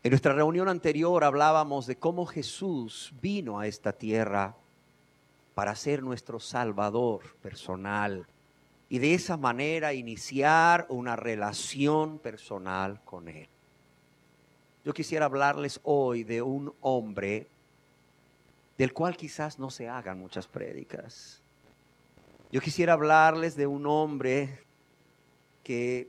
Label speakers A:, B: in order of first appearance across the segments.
A: En nuestra reunión anterior hablábamos de cómo Jesús vino a esta tierra para ser nuestro Salvador personal y de esa manera iniciar una relación personal con Él. Yo quisiera hablarles hoy de un hombre del cual quizás no se hagan muchas prédicas. Yo quisiera hablarles de un hombre que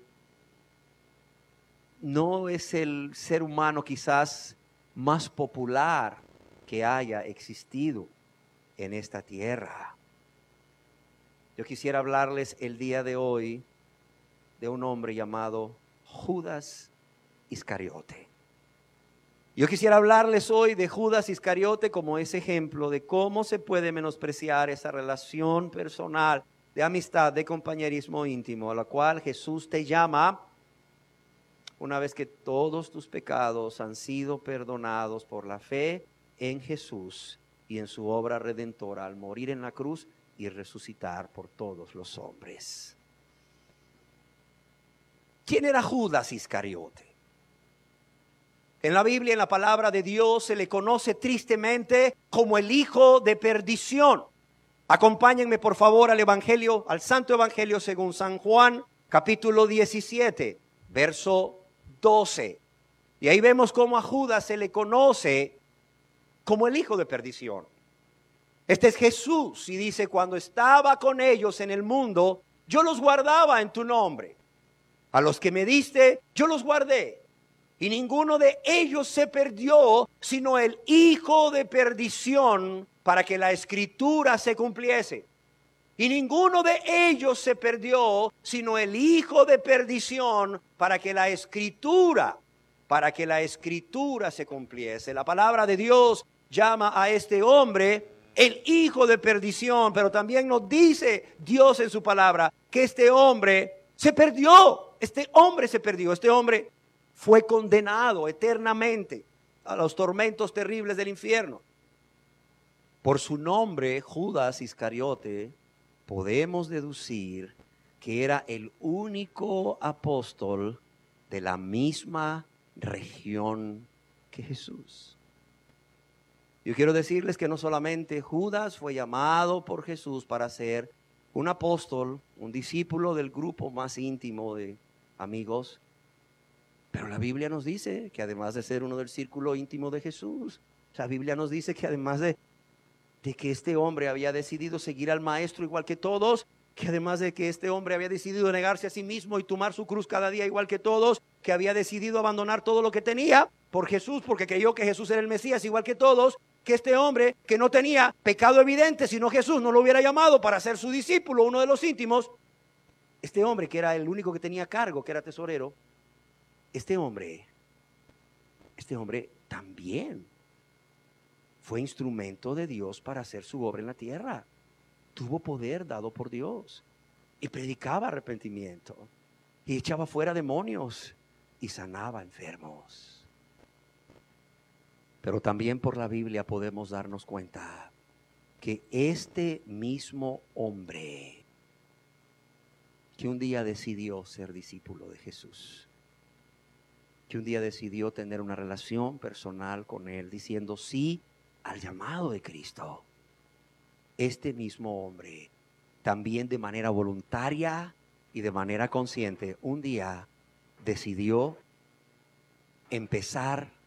A: no es el ser humano quizás más popular que haya existido en esta tierra. Yo quisiera hablarles el día de hoy de un hombre llamado Judas Iscariote. Yo quisiera hablarles hoy de Judas Iscariote como ese ejemplo de cómo se puede menospreciar esa relación personal de amistad, de compañerismo íntimo, a la cual Jesús te llama una vez que todos tus pecados han sido perdonados por la fe en Jesús y en su obra redentora al morir en la cruz y resucitar por todos los hombres. ¿Quién era Judas Iscariote? En la Biblia, en la palabra de Dios, se le conoce tristemente como el hijo de perdición. Acompáñenme por favor al Evangelio, al Santo Evangelio según San Juan, capítulo 17, verso 12. Y ahí vemos cómo a Judas se le conoce como el hijo de perdición. Este es Jesús y dice: cuando estaba con ellos en el mundo, yo los guardaba en tu nombre. A los que me diste, yo los guardé. Y ninguno de ellos se perdió, sino el hijo de perdición, para que la escritura se cumpliese. Y ninguno de ellos se perdió, sino el hijo de perdición, para que la escritura se cumpliese. La palabra de Dios llama a este hombre el hijo de perdición, pero también nos dice Dios en su palabra que este hombre se perdió. Este hombre fue condenado eternamente a los tormentos terribles del infierno. Por su nombre, Judas Iscariote, podemos deducir que era el único apóstol de la misma región que Jesús. Yo quiero decirles que no solamente Judas fue llamado por Jesús para ser un apóstol, un discípulo del grupo más íntimo de amigos, pero la Biblia nos dice que además de ser uno del círculo íntimo de Jesús, la Biblia nos dice que además de que este hombre había decidido seguir al maestro igual que todos, que además de que este hombre había decidido negarse a sí mismo y tomar su cruz cada día igual que todos, que había decidido abandonar todo lo que tenía por Jesús, porque creyó que Jesús era el Mesías igual que todos, que este hombre que no tenía pecado evidente, sino Jesús no lo hubiera llamado para ser su discípulo, uno de los íntimos. Este hombre que era el único que tenía cargo, que era tesorero, este hombre también fue instrumento de Dios para hacer su obra en la tierra. Tuvo poder dado por Dios y predicaba arrepentimiento y echaba fuera demonios y sanaba enfermos. Pero también por la Biblia podemos darnos cuenta que este mismo hombre que un día decidió ser discípulo de Jesús, que un día decidió tener una relación personal con Él, diciendo sí al llamado de Cristo, este mismo hombre también de manera voluntaria y de manera consciente un día decidió empezar